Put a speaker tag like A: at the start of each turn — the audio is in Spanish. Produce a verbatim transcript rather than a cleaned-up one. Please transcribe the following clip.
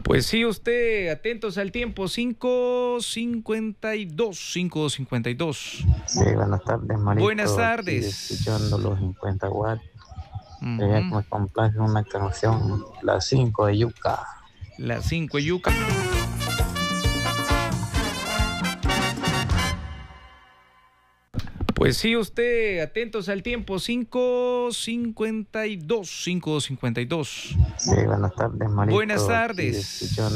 A: Pues sí, usted, atentos al tiempo, cinco cincuenta y dos, cinco cincuenta y dos.
B: Sí, buenas tardes, Marito.
A: Buenas
B: Aquí
A: tardes.
B: escuchando los cincuenta watts.
A: Uh
B: Quería que
A: -huh.
B: me complace una canción, la cinco de Yuca.
A: La cinco de Yuca. Pues sí, usted, atentos al tiempo, cinco cincuenta y dos, cinco cincuenta y dos.
B: Sí, buenas tardes, Marito.
A: Buenas
B: Aquí
A: tardes.
B: escuchando